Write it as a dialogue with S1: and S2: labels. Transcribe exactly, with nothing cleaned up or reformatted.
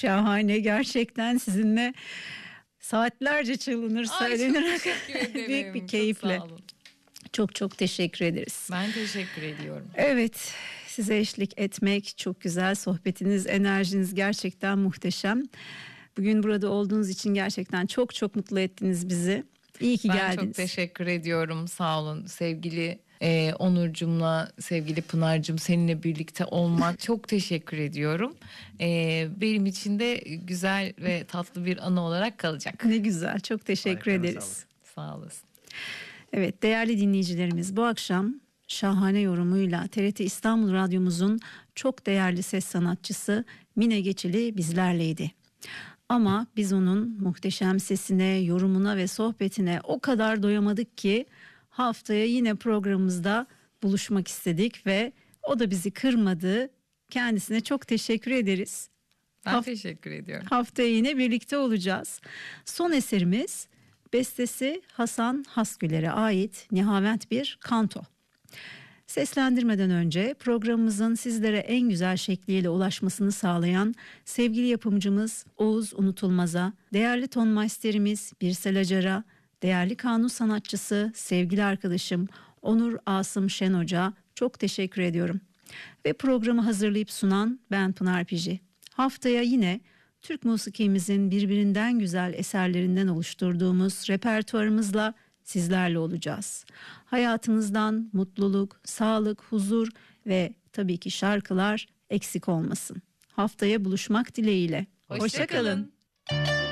S1: şahane. Gerçekten sizinle saatlerce çalınır, söylenir.
S2: Ay, çok teşekkür ederim.
S1: Büyük bir keyifle.
S2: Çok sağ olun.
S1: Çok çok teşekkür ederiz.
S2: Ben teşekkür ediyorum.
S1: Evet, size eşlik etmek çok güzel. Sohbetiniz, enerjiniz gerçekten muhteşem. Bugün burada olduğunuz için gerçekten çok çok mutlu ettiniz bizi. İyi ki
S2: ben
S1: geldiniz.
S2: Ben çok teşekkür ediyorum. Sağ olun sevgili e, Onurcum'la, sevgili Pınar'cığım, seninle birlikte olmak çok teşekkür ediyorum. E, benim için de güzel ve tatlı bir anı olarak kalacak.
S1: Ne güzel, çok teşekkür
S3: Harika,
S1: ederiz.
S3: sağlık.
S2: Sağ olasın.
S1: Evet, değerli dinleyicilerimiz, bu akşam şahane yorumuyla T R T İstanbul Radyomuzun çok değerli ses sanatçısı Mine Geçili bizlerleydi. Ama biz onun muhteşem sesine, yorumuna ve sohbetine o kadar doyamadık ki haftaya yine programımızda buluşmak istedik ve o da bizi kırmadı. Kendisine çok teşekkür ederiz.
S2: Ben
S1: Haft-
S2: teşekkür ediyorum.
S1: Haftaya yine birlikte olacağız. Son eserimiz bestesi Hasan Hasgüler'e ait Nihavent bir kanto. Seslendirmeden önce programımızın sizlere en güzel şekliyle ulaşmasını sağlayan sevgili yapımcımız Oğuz Unutulmaz'a, değerli tonmeisterimiz Birsel Acar'a, değerli kanun sanatçısı sevgili arkadaşım Onur Asım Şen Hoca çok teşekkür ediyorum. Ve programı hazırlayıp sunan ben Pınar Piji. Haftaya yine Türk musikimizin birbirinden güzel eserlerinden oluşturduğumuz repertuarımızla sizlerle olacağız. Hayatınızdan mutluluk, sağlık, huzur ve tabii ki şarkılar eksik olmasın. Haftaya buluşmak dileğiyle.
S2: Hoşça
S1: Hoşça kalın.
S2: kalın.